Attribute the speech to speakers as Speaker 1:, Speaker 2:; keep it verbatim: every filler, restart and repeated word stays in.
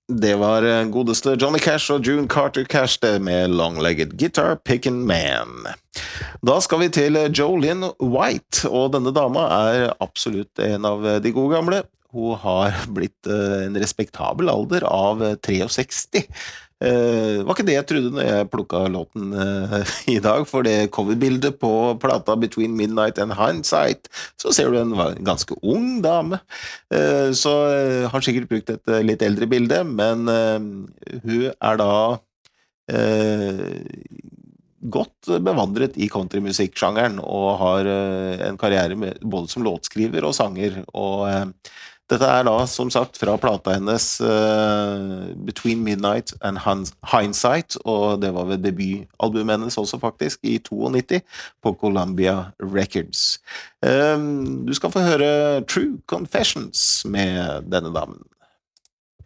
Speaker 1: Det var eh, godeste Johnny Cash og June Carter Cash det med Long-Legged Guitar Pickin' Man. Da skal vi til eh, Jolene White, og denne dama er absolutt en av eh, de gode gamle. Hun har blitt eh, en respektabel alder av eh, sekstitre. Eh, var ikke det jeg trodde når jeg plukket låten eh, i dag, for det coverbildet på plata Between Midnight and Hindsight, så ser du en va- ganske ung dame. Eh, så eh, har sikkert brukt et eh, litt eldre bilde, men eh, hun er da eh, godt bevandret i countrymusikksjangeren og har eh, en karriere med, både som låtskriver og sanger, og eh, dette er da, som sagt, fra plata hennes eh, Between Midnight and Hans- Hindsight, og det var ved debutalbumet hennes også faktisk, i nittito, på Columbia Records. Eh, du skal få høre True Confessions med denne damen.